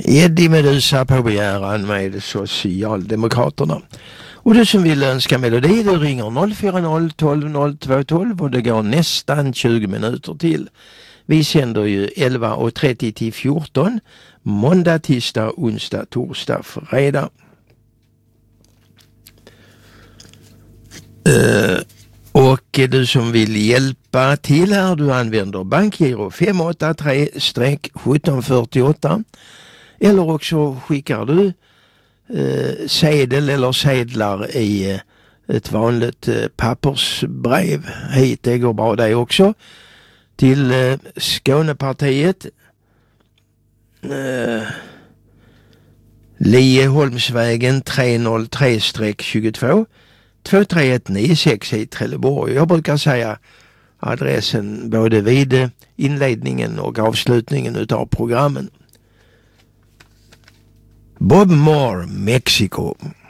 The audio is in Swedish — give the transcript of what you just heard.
Eddie Medusa på begäran med Socialdemokraterna. Och du som vill önska melodi, du ringer 040 12 02 12 och det går nästan 20 minuter till. Vi sänder ju 11.30 till 14, måndag, tisdag, onsdag, torsdag, fredag. Och du som vill hjälpa till här, du använder bankgiro 583-1748 eller också skickar du sedel eller sedlar i ett vanligt pappersbrev hit. Det går bra det också. Till Skånepartiet, Lieholmsvägen 303-22 23196 i Trelleborg. Jag brukar säga adressen både vid inledningen och avslutningen utav programmen. Bob Moore, Mexiko.